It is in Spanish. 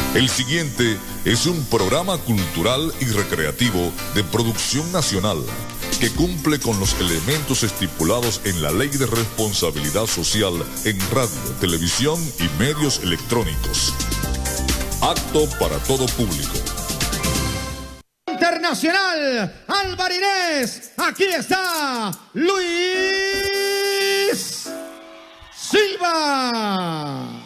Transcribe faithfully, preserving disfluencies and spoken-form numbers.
El siguiente es un programa cultural y recreativo de producción nacional que cumple con los elementos estipulados en la Ley de Responsabilidad Social en radio, televisión y medios electrónicos. Apto para todo público. Internacional, Alvarinés, aquí está Luis Silva.